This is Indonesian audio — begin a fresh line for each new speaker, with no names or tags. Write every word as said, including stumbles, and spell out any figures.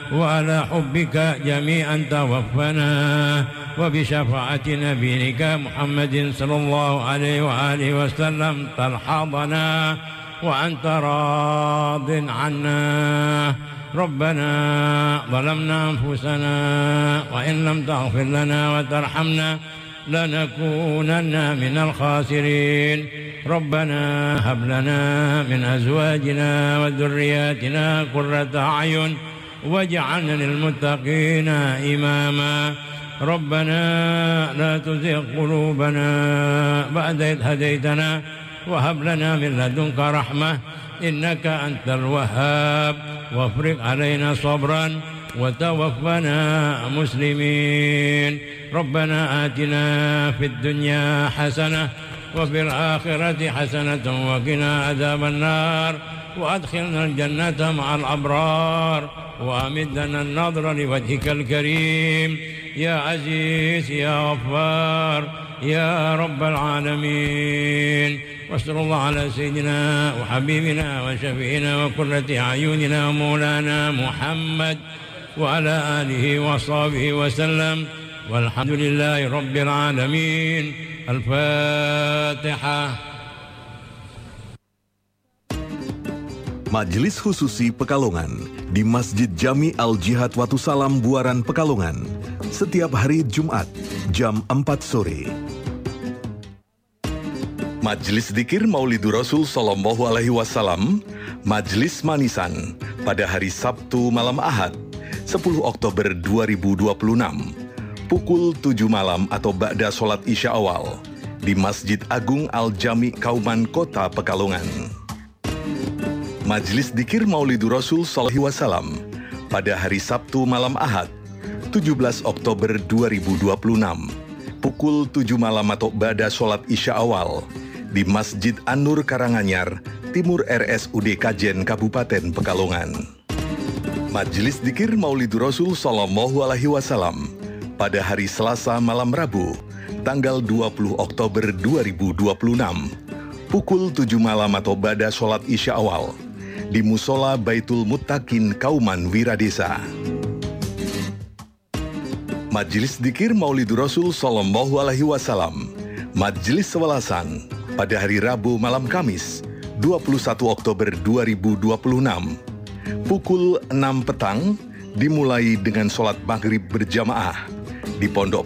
وعلى حبك جميعا توفنا وبشفاعة نبيك محمد صلى الله عليه وآله وسلم تلحظنا وأنت راض عنا. ربنا ظلمنا أنفسنا وإن لم تغفر لنا وترحمنا لنكونن من الخاسرين. ربنا هب لنا من أزواجنا وذرياتنا قرة أعين واجعلنا للمتقين إماما. ربنا لا تزغ قلوبنا بعد إذ هديتنا وهب لنا من لدنك رحمة إنك أنت الوهاب وافرغ علينا صبرا وتوفنا مسلمين. ربنا آتنا في الدنيا حسنة وفي الآخرة حسنة وقنا عذاب النار وأدخلنا الجنة مع الأبرار وأمدنا النظر لوجهك الكريم يا عزيز يا غفار يا رب العالمين. وصلى الله على سيدنا وحبيبنا وشفينا وقرة أعيننا مولانا محمد وعلى آله وصحبه وسلم والحمد لله رب العالمين. الفاتحة.
Majelis Khususi Pekalongan di Masjid Jami Al-Jihad Watusalam Buaran Pekalongan setiap hari Jumat jam empat sore. Majelis Dzikir Maulidur Rasul Sallallahu Alaihi Wasallam Majelis Manisan pada hari Sabtu malam Ahad sepuluh Oktober dua ribu dua puluh enam pukul tujuh malam atau ba'da sholat isya awal di Masjid Agung Al-Jami Kauman Kota Pekalongan. Majelis Dzikir Maulidur Rasul Sallallahu Alaihi Wasallam pada hari Sabtu malam Ahad tujuh belas Oktober dua ribu dua puluh enam pukul tujuh malam atau ba'da sholat isya awal di Masjid An-Nur Karanganyar, Timur R S U D Kajen, Kabupaten Pekalongan. Majelis Dzikir Maulidur Rasul Sallallahu Alaihi Wasallam pada hari Selasa malam Rabu, tanggal dua puluh Oktober dua ribu dua puluh enam, pukul tujuh malam atau ba'da sholat isya awal, di Musola Baitul Muttaqin Kauman Wiradesa. Majelis Dzikir Maulidur Rasul Sallallahu Alaihi Wasallam Majelis Sewelasan pada hari Rabu malam Kamis dua puluh satu Oktober dua ribu dua puluh enam pukul enam petang dimulai dengan sholat maghrib berjamaah di Pondok